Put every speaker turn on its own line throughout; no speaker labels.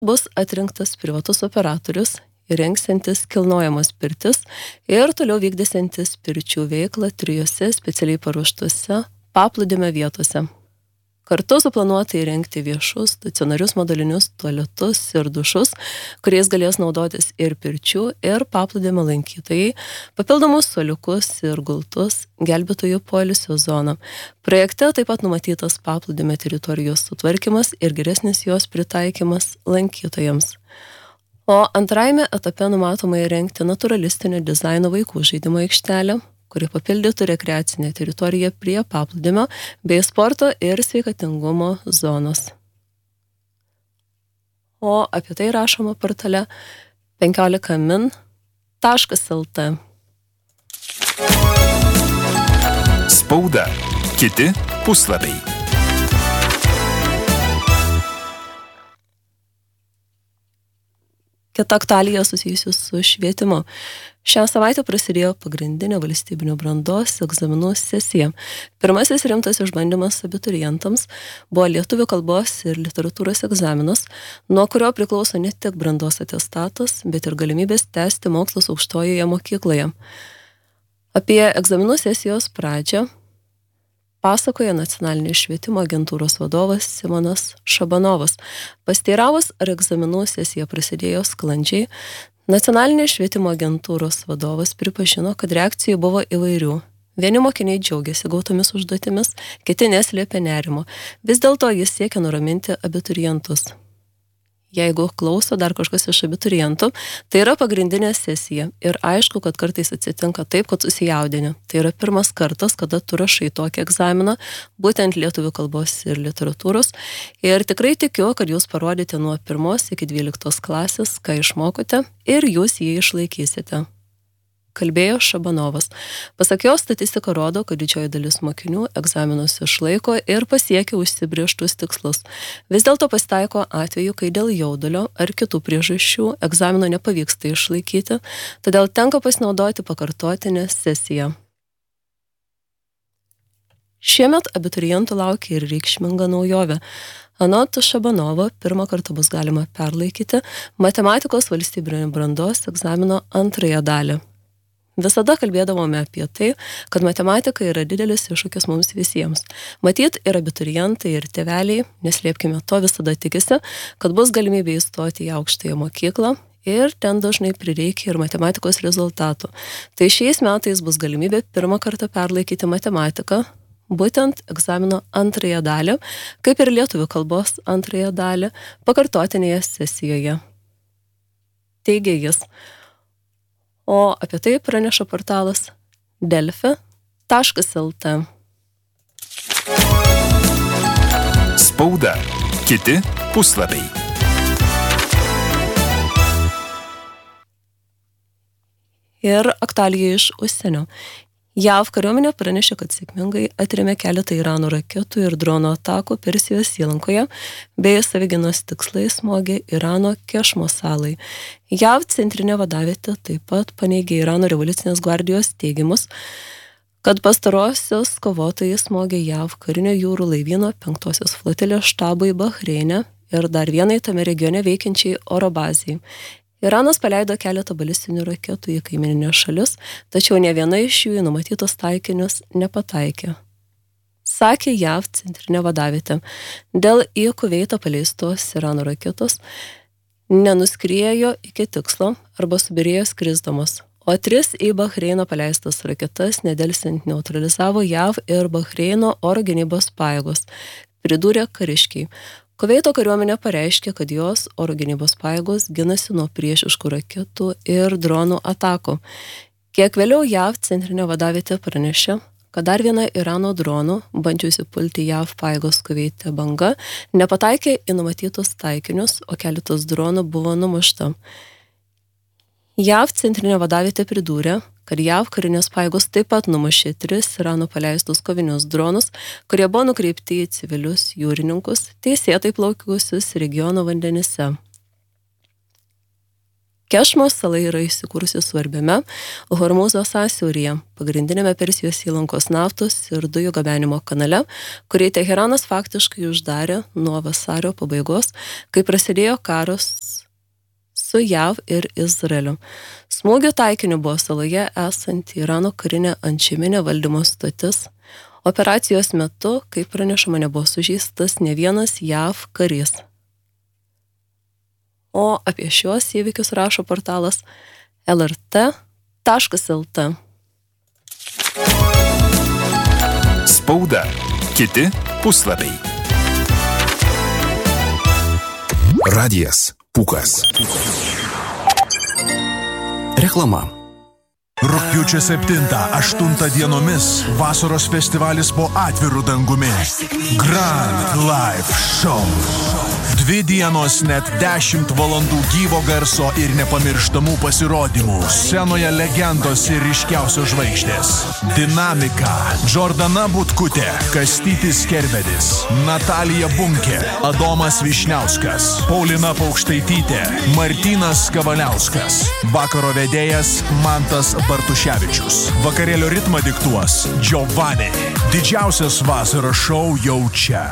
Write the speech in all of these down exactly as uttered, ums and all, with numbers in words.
bus atrinktas privatus operatorius, įrengsiantis kilnojamas pirtis ir toliau vykdysiantis pirčių veiklą trijose specialiai paruoštose paplūdimio vietose. Kartu suplanuota įrengti viešus, stacionarius modulinius tualetus ir dušus, kuriais galės naudotis ir pirčių, ir paplūdimio lankytojai, papildomus suoliukus ir gultus, gelbėtojų poilsio zoną. Projekte taip pat numatytas paplūdimio teritorijos sutvarkymas ir geresnis jos pritaikymas lankytojams. O antrajame etape numatoma įrengti naturalistinio dizaino vaikų žaidimo aikštelę, kuri papildytų rekreacinę teritoriją prie paplūdimio bei sporto ir sveikatingumo zonos. O apie tai rašoma portale penkiolika min taškas lt.
Spauda. Kiti puslapiai.
Kita aktualija susijusi su švietimu. Šią savaitę prasidėjo pagrindinė valstybinių brandos egzaminų sesija. Pirmasis rimtas išbandymas abiturientams buvo lietuvių kalbos ir literatūros egzaminas, nuo kurio priklauso ne tik brandos atestatas, bet ir galimybės tęsti mokslus aukštojoje mokykloje. Apie egzaminų sesijos pradžią pasakoja nacionalinės švietimo agentūros vadovas Simonas Šabanovas. Pasteiravus, ar egzaminų sesija prasidėjo sklandžiai, nacionalinės švietimo agentūros vadovas pripažino, kad reakcijų buvo įvairių. Vieni mokiniai džiaugiasi gautomis užduotimis, kiti neslėpė nerimo. Vis dėlto jis siekia nuraminti abiturientus. Jeigu klauso dar kažkas iš abiturientų, tai yra pagrindinė sesija. Ir aišku, kad kartais atsitinka taip, kad susijaudini. Tai yra pirmas kartas, kada tu rašai tokį egzaminą, būtent lietuvių kalbos ir literatūros. Ir tikrai tikiu, kad jūs parodėte nuo pirmos iki dvyliktos klasės, ką išmokote, ir jūs jį išlaikysite. Kalbėjo Šabanovas. Pasak jo, statistika rodo, kad didžioji dalis mokinių egzaminus išlaiko ir pasiekia užsibrėžtus tikslus. Vis dėlto pasitaiko atveju, kai dėl jaudulio ar kitų priežasčių egzamino nepavyksta išlaikyti, todėl tenka pasinaudoti pakartotinę sesiją. Šiemet abiturientų laukia ir reikšminga naujovė. Anot Šabanovo, pirmą kartą bus galima perlaikyti matematikos valstybinio brandos egzamino antrąją dalį. Visada kalbėdavome apie tai, kad matematika yra didelis iššūkis mums visiems. Matyt, ir abiturientai, ir tėveliai, neslėpkime to, visada tikisi, kad bus galimybė įstoti į aukštąją mokyklą ir ten dažnai prireikia ir matematikos rezultatų. Tai šiais metais bus galimybė pirmą kartą perlaikyti matematiką, būtent egzamino antrąją dalį, kaip ir lietuvių kalbos antrąją dalį, pakartotinėje sesijoje. Teigia jis. O apie tai praneša portalas delfi taškas lt.
Spauda. Kiti puslapiai.
Ir aktualija iš užsienio. JAV kariuomenė pranešė, kad sėkmingai atrėmė keletą Irano raketų ir drono atakų Persijos įlankoje, bei savigynos tikslais smogė Irano Kešmo salai. JAV centrinė vadavietė taip pat paneigė Irano revoliucinės gvardijos teigimus, kad pastarosios kovotojai smogė JAV karinio jūrų laivyno penktosios flotilės štabui Bahreine ir dar vienai tame regione veikiančiai oro bazei. Iranas paleido keletą balistinių raketų į kaimininės šalis, tačiau ne viena iš jų į numatytos taikinius nepataikė. Sakė JAV centrinė vadavietė. Dėl į Kuveitą paleistos Irano raketos nenuskriejo iki tikslo arba subirėjo skrisdamos, o tris į Bahreino paleistas raketas nedelsiant neutralizavo JAV ir Bahreino oro gynybos pajėgos, pridūrė kariškiai. Kuveito kariuomenė pareiškė, kad jos oro gynybos pajėgos ginasi nuo priešiškų raketų ir dronų atakų. Kiek vėliau JAV centrinė vadavietė pranešė, kad dar viena Irano dronų, bandžiusi pulti JAV pajėgos Kuveite banga, nepataikė į numatytus taikinius, o keletas dronų buvo numušta. JAV centrinė vadavietė pridūrė, kad JAV karinės pajėgos taip pat numušė tris Irano paleistus kovinius dronus, kurie buvo nukreipti į civilius jūrininkus, teisėtai plaukiusius regiono vandenyse. Kešmos sala yra įsikūrusi svarbiame Hormūzo sąsiauryje, pagrindinėme Persijos įlankos naftos ir dujų gabenimo kanale, kurį Teheranas faktiškai uždarė nuo vasario pabaigos, kai prasidėjo karas su J A V ir Izraeliu. Smūgio taikiniu buvo saloje esanti Irano karinė antžeminė valdymo stotis. Operacijos metu, kaip pranešama, nebuvo sužeistas ne vienas J A V karys. O apie šios įvykius rašo portalas L R T taškas L T.
Spauda. Kiti puslapiai. Radijas Pūkas.
Reklama.
Rugpjūčio septintą aštuntą dienomis vasaros festivalis po atviru dangumi. Grand Live Show. Dvi dienos net dešimt valandų gyvo garso ir nepamirštamų pasirodymų. Scenoje legendos ir ryškiausios žvaigždės. Dinamika. Džordana Butkutė, Kastytis Kerbedis, Natalija Bunkė, Adomas Višniauskas, Paulina Paukštaitytė, Martynas Kavaliauskas. Vakaro vedėjas Mantas Bartuševičius. Vakarėlio ritmą diktuos Giovanni. Didžiausias vasaros šou jau čia.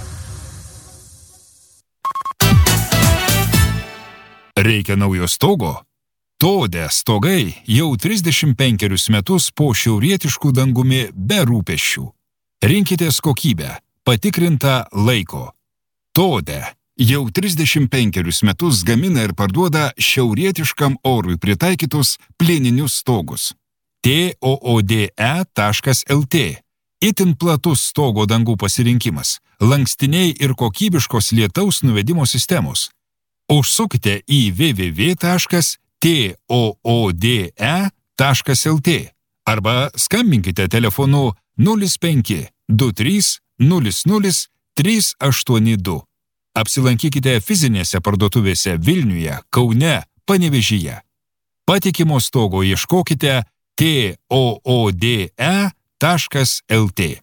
Reikia naujo stogo? Todė stogai jau trisdešimt penkerius metus po šiaurietiškų dangumi be rūpesčių. Rinkitės kokybę, patikrintą laiko. Todė jau trisdešimt penkerius metus gamina ir parduoda šiaurietiškam orui pritaikytus plieninius stogus. T O O D E taškas L T. Itin platus stogo dangų pasirinkimas, lankstiniai ir kokybiškos lietaus nuvedimo sistemos. Užsukite į w w w taškas t o o d e taškas l t arba skambinkite telefonu nulis penki du trys nulis nulis trys aštuoni du. Apsilankykite fizinėse parduotuvėse Vilniuje, Kaune, Panevėžyje. Patikimo stogo ieškokite t o o d e taškas l t.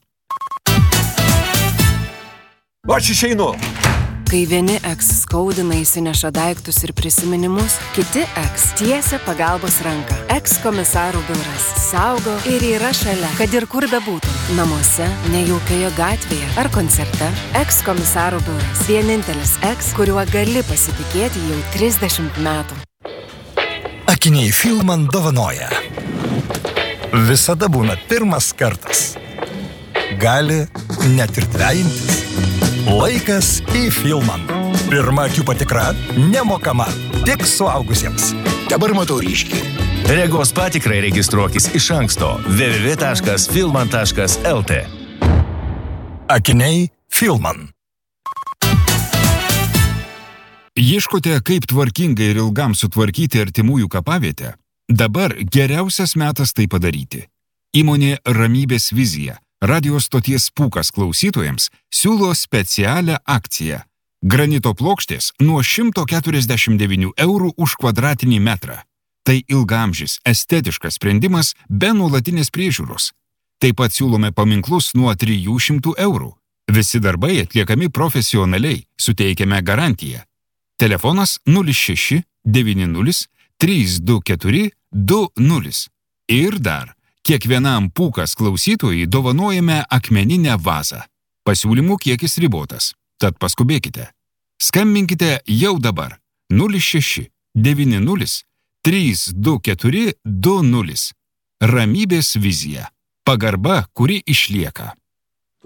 Aš išeinu.
Kai vieni eks skaudina, įsineša daiktus ir prisiminimus, kiti eks tiesia pagalbos ranką. Eks komisarų biuras saugo ir yra šalia, kad ir kur bebūtum. Namuose, nejaukioje gatvėje ar koncerte. Eks komisarų biuras. Vienintelis eks, kuriuo gali pasitikėti jau trisdešimt metų.
Akiniai Filman dovanoja. Visada būna pirmas kartas. Gali net ir dvejintis. Laikas į Filman. Pirma akių patikra nemokama, tik suaugusiems.
Dabar matau ryškiai. Regos patikrai registruokis iš anksto w w w taškas filman taškas l t.
Akiniai Filman.
Ieškote, kaip tvarkingai ir ilgam sutvarkyti artimųjų kapavietę? Dabar geriausias metas tai padaryti. Įmonė Ramybės vizija radio stoties Pūkas klausytojams siūlo specialią akciją. Granito plokštės nuo šimto keturiasdešimt devynių eurų už kvadratinį metrą. Tai ilgaamžis, estetiškas sprendimas be nuolatinės priežiūros. Taip pat siūlome paminklus nuo trijų šimtų eurų. Visi darbai atliekami profesionaliai, suteikiame garantiją. Telefonas nulis šeši devyni nulis trys du keturi du nulis. Ir dar, kiekvienam Pūkas klausytojui dovanojame akmeninę vazą. Pasiūlymų kiekis ribotas, tad paskubėkite. Skambinkite jau dabar nulis šeši devyni nulis trys du keturi du nulis. Ramybės vizija. Pagarba, kuri išlieka.